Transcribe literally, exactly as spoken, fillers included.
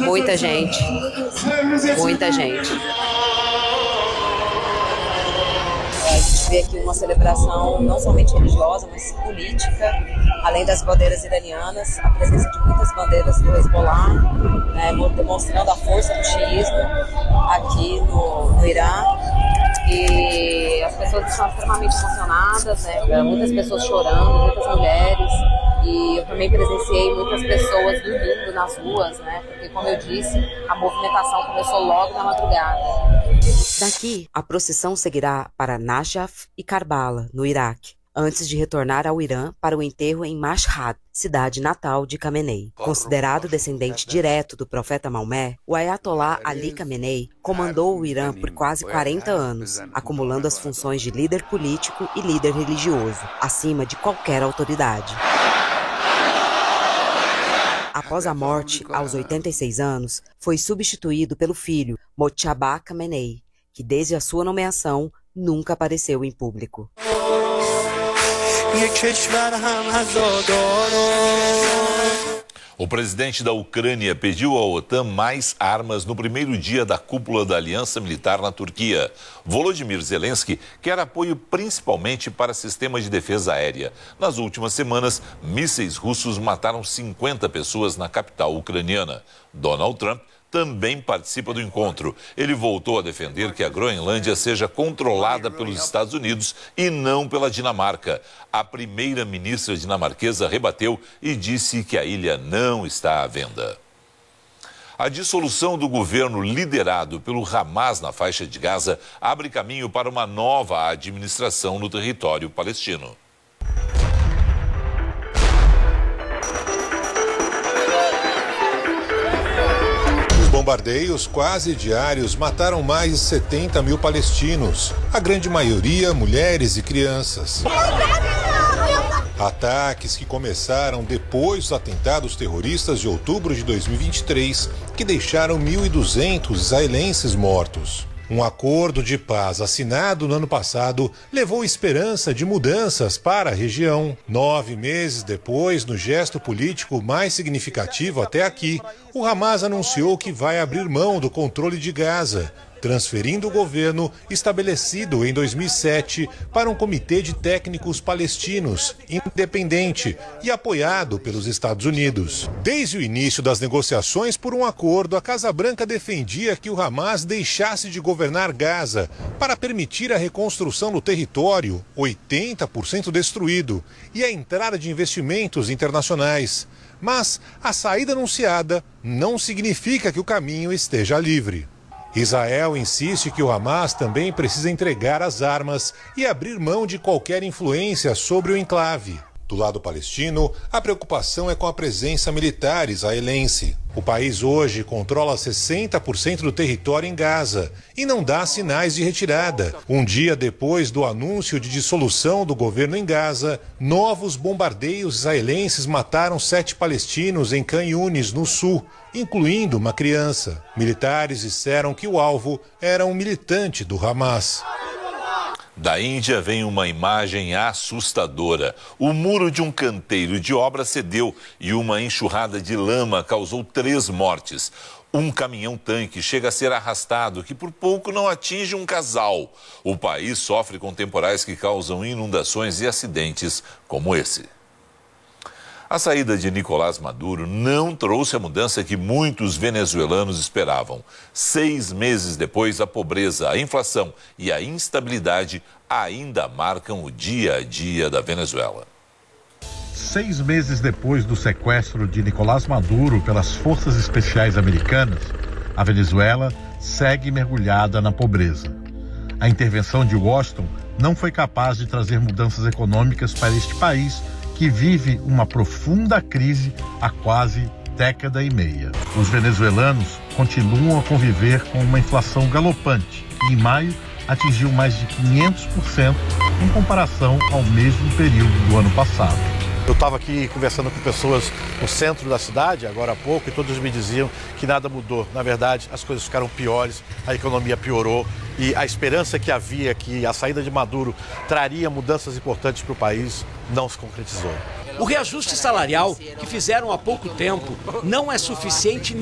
Muita gente, muita gente. A gente vê aqui uma celebração não somente religiosa, mas política, além das bandeiras iranianas, a presença de muitas bandeiras do Hezbollah, né, demonstrando a força do xiismo aqui no, no Irã. E as pessoas estão extremamente emocionadas, né? Muitas pessoas chorando, muitas mulheres. E eu também presenciei muitas pessoas dormindo nas ruas, né? Porque, como eu disse, a movimentação começou logo na madrugada. Daqui, a procissão seguirá para Najaf e Karbala, no Iraque, antes de retornar ao Irã para o enterro em Mashhad, cidade natal de Khamenei. Considerado descendente direto do profeta Maomé, o Ayatollah Ali Khamenei comandou o Irã por quase quarenta anos, acumulando as funções de líder político e líder religioso, acima de qualquer autoridade. Após a morte, aos oitenta e seis anos, foi substituído pelo filho, Mojtaba Khamenei, que desde a sua nomeação nunca apareceu em público. O presidente da Ucrânia pediu à OTAN mais armas no primeiro dia da cúpula da Aliança Militar na Turquia. Volodymyr Zelensky quer apoio principalmente para sistemas de defesa aérea. Nas últimas semanas, mísseis russos mataram cinquenta pessoas na capital ucraniana. Donald Trump também participa do encontro. Ele voltou a defender que a Groenlândia seja controlada pelos Estados Unidos e não pela Dinamarca. A primeira-ministra dinamarquesa rebateu e disse que a ilha não está à venda. A dissolução do governo liderado pelo Hamas na faixa de Gaza abre caminho para uma nova administração no território palestino. Bombardeios quase diários mataram mais de setenta mil palestinos, a grande maioria mulheres e crianças. Ataques que começaram depois dos atentados terroristas de outubro de dois mil e vinte e três, que deixaram mil e duzentos israelenses mortos. Um acordo de paz assinado no ano passado levou esperança de mudanças para a região. Nove meses depois, no gesto político mais significativo até aqui, o Hamas anunciou que vai abrir mão do controle de Gaza, transferindo o governo estabelecido em dois mil e sete para um comitê de técnicos palestinos, independente e apoiado pelos Estados Unidos. Desde o início das negociações por um acordo, a Casa Branca defendia que o Hamas deixasse de governar Gaza para permitir a reconstrução do território, oitenta por cento destruído, e a entrada de investimentos internacionais. Mas a saída anunciada não significa que o caminho esteja livre. Israel insiste que o Hamas também precisa entregar as armas e abrir mão de qualquer influência sobre o enclave. Do lado palestino, a preocupação é com a presença militar israelense. O país hoje controla sessenta por cento do território em Gaza e não dá sinais de retirada. Um dia depois do anúncio de dissolução do governo em Gaza, novos bombardeios israelenses mataram sete palestinos em Khan Yunis, no sul, incluindo uma criança. Militares disseram que o alvo era um militante do Hamas. Da Índia vem uma imagem assustadora. O muro de um canteiro de obra cedeu e uma enxurrada de lama causou três mortes. Um caminhão-tanque chega a ser arrastado, que por pouco não atinge um casal. O país sofre com temporais que causam inundações e acidentes como esse. A saída de Nicolás Maduro não trouxe a mudança que muitos venezuelanos esperavam. Seis meses depois, a pobreza, a inflação e a instabilidade ainda marcam o dia a dia da Venezuela. Seis meses depois do sequestro de Nicolás Maduro pelas forças especiais americanas, a Venezuela segue mergulhada na pobreza. A intervenção de Washington não foi capaz de trazer mudanças econômicas para este país, que vive uma profunda crise há quase década e meia. Os venezuelanos continuam a conviver com uma inflação galopante, que em maio atingiu mais de quinhentos por cento em comparação ao mesmo período do ano passado. Eu estava aqui conversando com pessoas no centro da cidade, agora há pouco, e todos me diziam que nada mudou. Na verdade, as coisas ficaram piores, a economia piorou e a esperança que havia que a saída de Maduro traria mudanças importantes para o país não se concretizou. O reajuste salarial que fizeram há pouco tempo não é suficiente